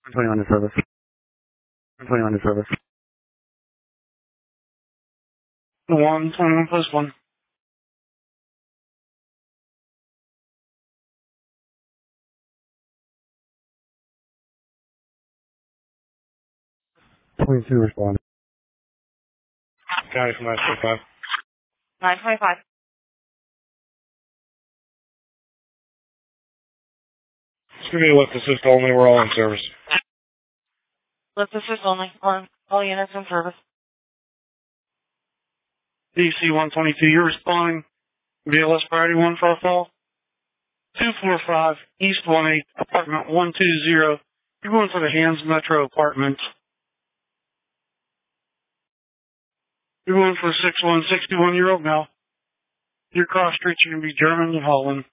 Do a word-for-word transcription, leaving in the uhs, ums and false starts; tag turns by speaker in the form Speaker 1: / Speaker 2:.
Speaker 1: one twenty-one to service. one twenty-one to service. one twenty-one plus one. twenty-two respond. County from nine twenty-five.
Speaker 2: nine twenty-five.
Speaker 1: It's going to be lift assist only. We're all in service.
Speaker 2: Lift assist only. On all units in service.
Speaker 1: D C one twenty-two, you're responding. B L S priority one for a fall. two four five East one eight, apartment one two zero. You're going for the Hands Metro apartment. You're going for six one sixty-one year old male. Your cross streets are going to be German and Holland.